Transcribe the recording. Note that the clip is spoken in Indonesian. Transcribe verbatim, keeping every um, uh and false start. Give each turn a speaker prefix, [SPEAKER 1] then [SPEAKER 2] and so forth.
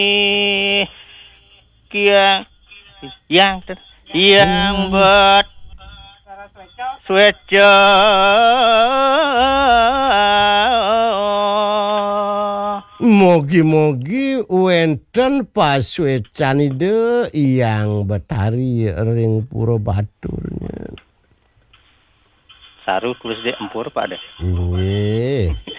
[SPEAKER 1] kia yang yang buat sweco
[SPEAKER 2] Mogi-mogi wenten paswecan ide yang betari ring pura baturnya.
[SPEAKER 1] Saru tulis di empur Pak deh.
[SPEAKER 2] Inggih.